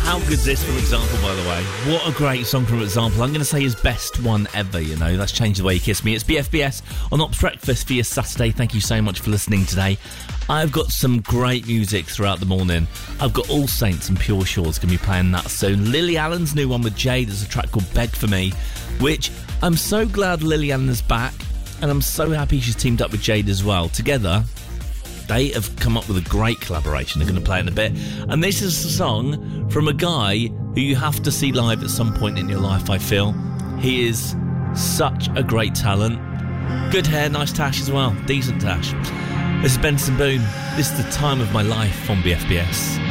How good's this from Example, by the way? What a great song from Example. I'm going to say his best one ever, you know. That's Changed the Way You Kiss Me. It's BFBS on Ops Breakfast for your Saturday. Thank you so much for listening today. I've got some great music throughout the morning. I've got All Saints and Pure Shores going to be playing that soon. Lily Allen's new one with Jade is a track called Beg For Me, which I'm so glad Lily Allen is back, and I'm so happy she's teamed up with Jade as well. Together, they have come up with a great collaboration. They're going to play in a bit. And this is a song from a guy who you have to see live at some point in your life, I feel. He is such a great talent. Good hair, nice tash as well. Decent tash. This is Benson Boone. This is The Time of My Life on BFBS.